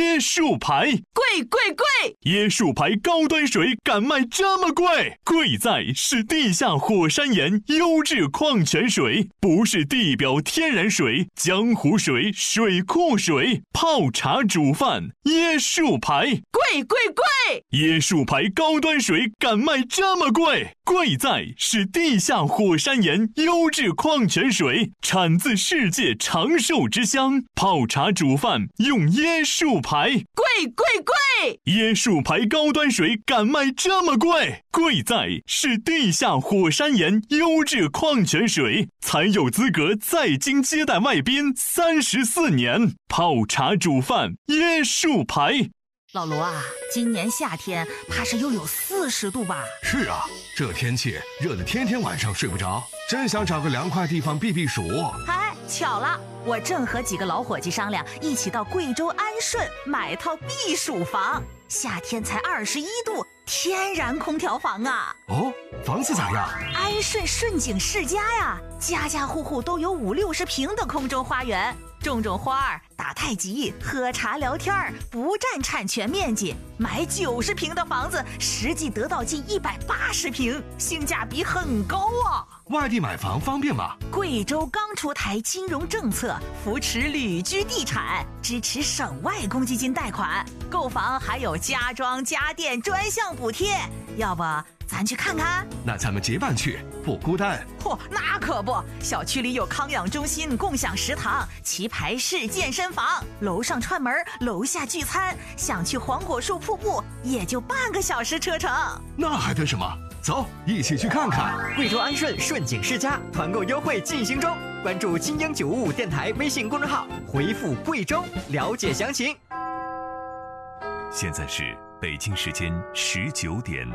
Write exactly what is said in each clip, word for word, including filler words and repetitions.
椰树牌， 贵贵贵！ 椰树牌高端水敢卖这么贵？贵在是地下火山岩优质矿泉水，不是地表天然水、江湖水、水库水。泡茶煮饭，椰树牌， 贵贵贵！ 椰树牌高端水敢卖这么贵？贵在是地下火山岩优质矿泉水，产自世界长寿之乡。泡茶煮饭用椰树牌， 贵贵贵！ 椰树牌高端水敢卖这么贵？贵在是地下火山岩优质矿泉水，才有资格在京接待外宾三十四年。泡茶煮饭，椰树牌。 老罗啊，今年夏天怕是又有四十度吧？ 是啊，这天气热得天天晚上睡不着，真想找个凉快地方避避暑。 哎，巧了，我正和几个老伙计商量，一起到贵州安顺买套避暑房。夏天才二十一度，天然空调房啊！ 哦，房子咋样？ 安顺顺景世家呀，家家户户都有五六十平的空中花园，种种花儿，打太极，喝茶聊天儿，不占产权面积。买九十平的房子，实际得到近一百八十平，性价比很高啊！ 外地买房方便吗？ 贵州刚出台金融政策，扶持旅居地产，支持省外公积金贷款，购房还有家装家电专项补贴。要不咱去看看？ 那咱们结伴去，不孤单。 嚯、哦，那可不，小区里有康养中心、共享食堂、棋牌室、健身房，楼上串门，楼下聚餐。想去黄果树瀑布，也就半个小时车程。 那还等什么？走，一起去看看。 贵州安顺顺景世家团购优惠进行中，关注金鹰九五五电台微信公众号，回复贵州了解详情。 现在是北京时间十九点。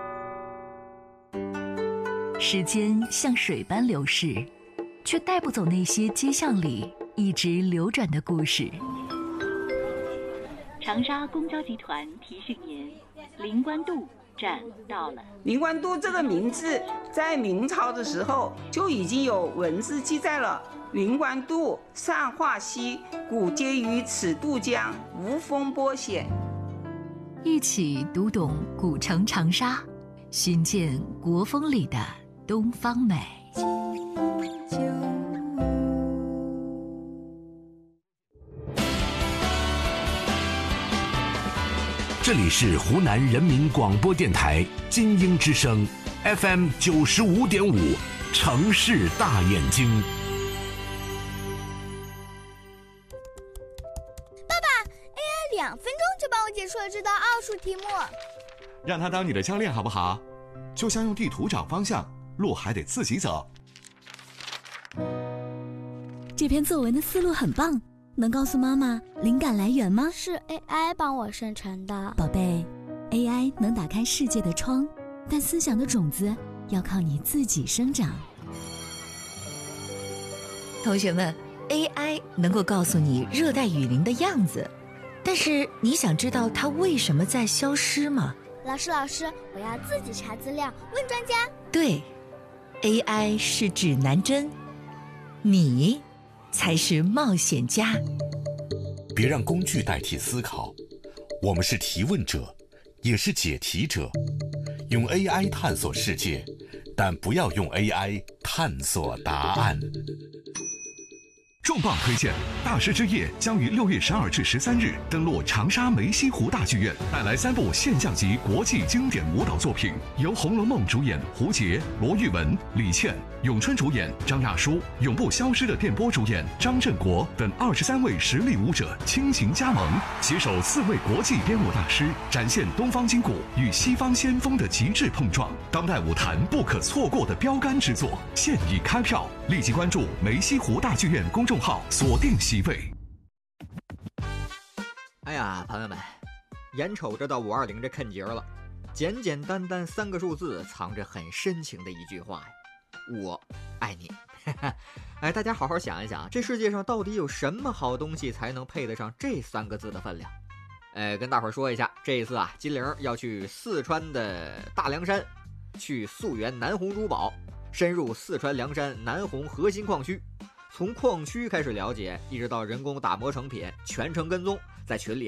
时间像水般流逝，却带不走那些街巷里一直流转的故事。 长沙公交集团提醒您，灵官渡站到了。 灵官渡这个名字在明朝的时候就已经有文字记载了。灵官渡，善化溪，古接于此渡江，无风波险。 一起读懂古城长沙，寻见国风里的东方美。 这里是湖南人民广播电台金鹰之声 F M 九十五点五，城市大眼睛。 爸爸 ，A I 两分钟就帮我解出了这道奥数题目。 让他当你的教练好不好？就像用地图找方向，路还得自己走。 这篇作文的思路很棒，能告诉妈妈灵感来源吗？ 是 A I 帮我生成的。 宝贝， A I 能打开世界的窗，但思想的种子要靠你自己生长。 同学们， A I 能够告诉你热带雨林的样子，但是你想知道它为什么在消失吗？ 老师老师，我要自己查资料，问专家。 对， A I 是指南针，你才是冒险家。 别让工具代替思考，我们是提问者，也是解题者。用 A I 探索世界，但不要用 A I 探索答案。 重磅推荐，大师之夜将于六月十二至十三日登陆长沙梅溪湖大剧院，带来三部现象级国际经典舞蹈作品，由《红楼梦》主演胡洁、罗玉文、李倩，咏春主演张亚舒，永不消失的电波主演张振国等二十三位实力舞者倾情加盟，携手四位国际编舞大师，展现东方筋骨与西方先锋的极致碰撞，当代舞坛不可错过的标杆之作。现已开票，立即关注梅溪湖大剧院公众号，锁定席位。 哎呀，朋友们，眼瞅着到五二零这坎节了，简简单单三个数字，藏着很深情的一句话呀：我爱你。哎，大家好好想一想，这世界上到底有什么好东西才能配得上这三个字的分量？哎，跟大伙儿说一下，这一次啊，金玲要去四川的大凉山，去溯源南红珠宝，深入四川凉山南红核心矿区，从矿区开始了解，一直到人工打磨成品，全程跟踪，在群里